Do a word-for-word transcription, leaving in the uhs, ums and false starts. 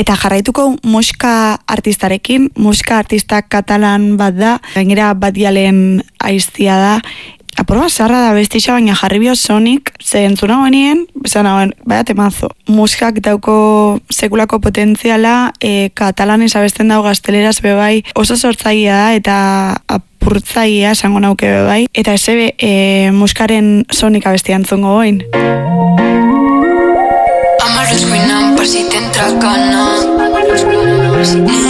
Eta jarraituko musika artistarekin, musika artistak katalan bat da, gainera bat dialen aiztia da. Aporba zarra da bestixa, baina jarri bio Sonic, ze entzuna guenien, esan hauen, baina temazo. Musikak dauko sekulako potentziala, e, katalanez abesten dago gazteleraz bebai, oso sortzaia da, eta apurtzaia esango nauke bebai, eta eze e, musikaren Sonic abestia entzungo goin. Amarruz guinan, per si t'entra gana.